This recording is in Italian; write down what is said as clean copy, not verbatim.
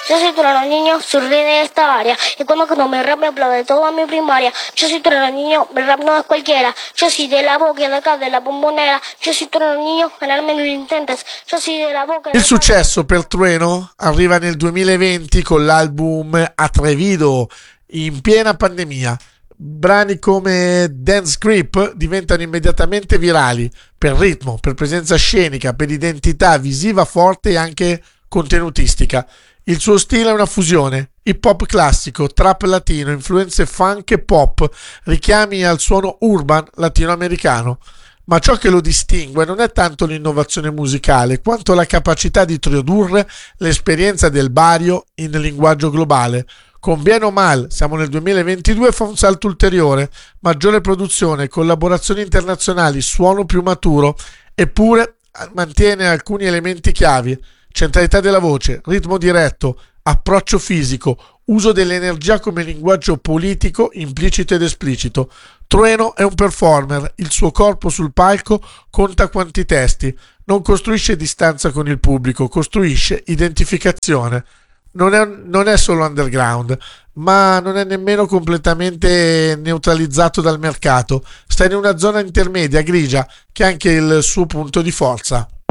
Yo soy trueno niño, soy rey de esta área. Y cuando me rap me aplaude toda mi primaria. Yo soy trueno niño, mi rap no es cualquiera. Yo soy de la boca y de acá, de la bombonera. Yo soy trueno niño, ganarme no lo intentes. Yo soy de la boca. Il successo per Trueno arriva nel 2020 con l'album Atrevido, in piena pandemia. Brani come Dance Grip diventano immediatamente virali per ritmo, per presenza scenica, per identità visiva forte e anche contenutistica. Il suo stile è una fusione, hip hop classico, trap latino, influenze funk e pop, richiami al suono urban latinoamericano. Ma ciò che lo distingue non è tanto l'innovazione musicale, quanto la capacità di tradurre l'esperienza del Bario in linguaggio globale. Con Bien o Mal, siamo nel 2022, fa un salto ulteriore, maggiore produzione, collaborazioni internazionali, suono più maturo, eppure mantiene alcuni elementi chiavi: centralità della voce, ritmo diretto, approccio fisico, uso dell'energia come linguaggio politico implicito ed esplicito. Trueno è un performer, il suo corpo sul palco conta quanti testi, non costruisce distanza con il pubblico, costruisce identificazione. Non è solo underground, ma non è nemmeno completamente neutralizzato dal mercato, sta in una zona intermedia, grigia, che è anche il suo punto di forza.